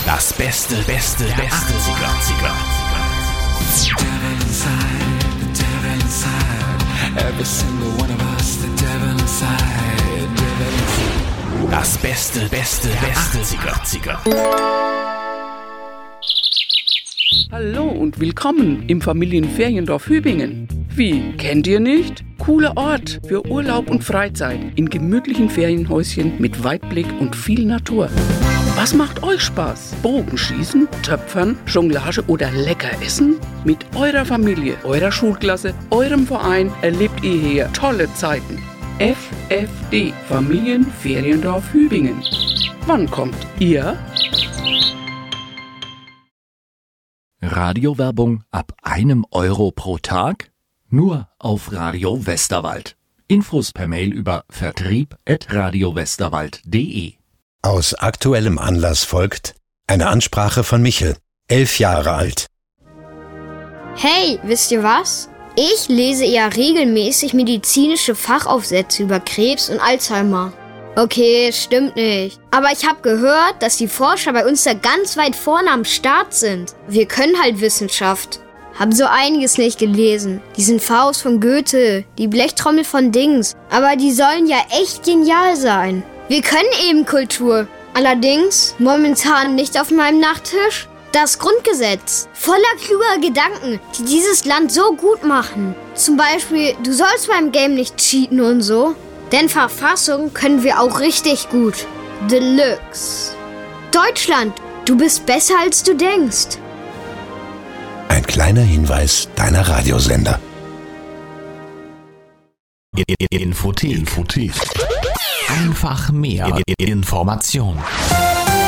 Das Beste der 80er. Das Beste der 80er. Hallo und willkommen im Familienferiendorf Hübingen. Wie, kennt ihr nicht? Cooler Ort für Urlaub und Freizeit in gemütlichen Ferienhäuschen mit Weitblick und viel Natur. Was macht euch Spaß? Bogenschießen, Töpfern, Jonglage oder lecker essen? Mit eurer Familie, eurer Schulklasse, eurem Verein erlebt ihr hier tolle Zeiten. FFD, Familienferiendorf Hübingen. Wann kommt ihr? Radiowerbung ab €1 pro Tag? Nur auf Radio Westerwald. Infos per Mail über vertrieb@radiowesterwald.de. Aus aktuellem Anlass folgt eine Ansprache von Michel, 11 Jahre alt. Hey, wisst ihr was? Ich lese ja regelmäßig medizinische Fachaufsätze über Krebs und Alzheimer. Okay, stimmt nicht. Aber ich habe gehört, dass die Forscher bei uns da ganz weit vorne am Start sind. Wir können halt Wissenschaft. Hab so einiges nicht gelesen. Diesen Faust von Goethe, die Blechtrommel von Dings. Aber die sollen ja echt genial sein. Wir können eben Kultur. Allerdings momentan nicht auf meinem Nachttisch. Das Grundgesetz. Voller kluger Gedanken, die dieses Land so gut machen. Zum Beispiel, du sollst beim Game nicht cheaten und so. Denn Verfassung können wir auch richtig gut. Deluxe. Deutschland, du bist besser als du denkst. Ein kleiner Hinweis deiner Radiosender. Infothek. Einfach mehr Information.